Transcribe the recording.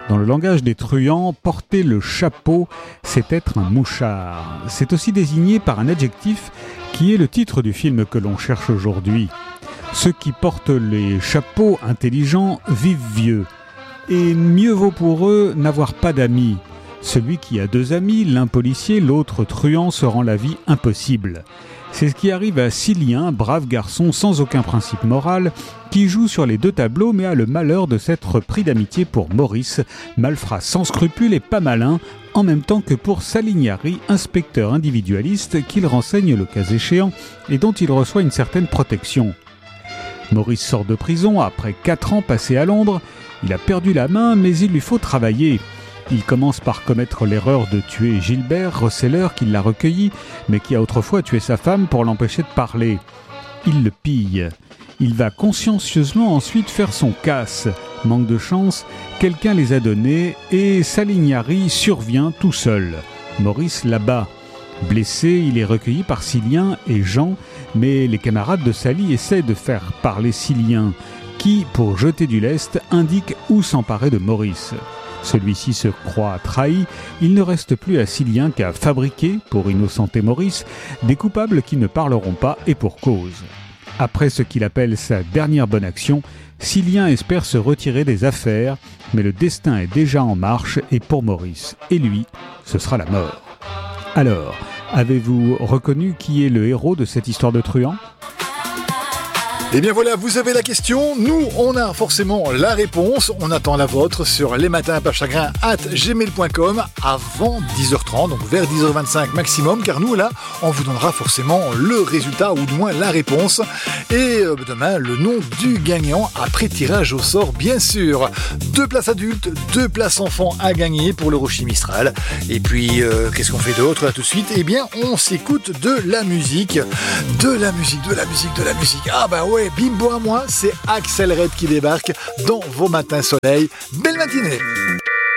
Dans le langage des truands, porter le chapeau, c'est être un mouchard. C'est aussi désigné par un adjectif qui est le titre du film que l'on cherche aujourd'hui. Ceux qui portent les chapeaux intelligents vivent vieux. Et mieux vaut pour eux n'avoir pas d'amis. Celui qui a deux amis, l'un policier, l'autre truand, se rend la vie impossible. C'est ce qui arrive à Silien, brave garçon sans aucun principe moral, qui joue sur les deux tableaux mais a le malheur de s'être pris d'amitié pour Maurice, malfrat sans scrupules et pas malin, en même temps que pour Salignari, inspecteur individualiste qu'il renseigne le cas échéant et dont il reçoit une certaine protection. Maurice sort de prison après 4 ans passés à Londres. Il a perdu la main mais il lui faut travailler. Il commence par commettre l'erreur de tuer Gilbert, receleur, qui l'a recueilli, mais qui a autrefois tué sa femme pour l'empêcher de parler. Il le pille. Il va consciencieusement ensuite faire son casse. Manque de chance, quelqu'un les a donnés et Salignari survient tout seul. Maurice l'abat. Blessé, il est recueilli par Silien et Jean, mais les camarades de Sali essaient de faire parler Silien, qui, pour jeter du lest, indique où s'emparer de Maurice. Celui-ci se croit trahi, il ne reste plus à Silien qu'à fabriquer, pour innocenter Maurice, des coupables qui ne parleront pas et pour cause. Après ce qu'il appelle sa dernière bonne action, Silien espère se retirer des affaires, mais le destin est déjà en marche et pour Maurice et lui, ce sera la mort. Alors, avez-vous reconnu qui est le héros de cette histoire de truand ? Eh bien voilà, vous avez la question, nous on a forcément la réponse, on attend la vôtre sur lesmatinspachagrin@gmail.com avant 10h30, donc vers 10h25 maximum, car nous là, on vous donnera forcément le résultat ou du moins la réponse et demain le nom du gagnant après tirage au sort bien sûr. 2 places adultes, 2 places enfants à gagner pour le Rocher Mistral et puis qu'est-ce qu'on fait d'autre là tout de suite ? Eh bien on s'écoute de la musique. Ah bah ouais, bimbo à moi, c'est Axel Red qui débarque dans vos matins soleil. Belle matinée.